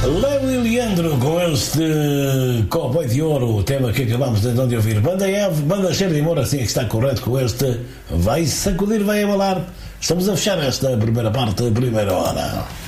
Léo e Leandro com este Cowboy de Ouro, o tema que acabamos então de ouvir. Banda Eve, Banda Cheira de Amor, assim é que está correto com este. Vai sacudir, vai abalar. Estamos a fechar esta primeira parte, primeira hora.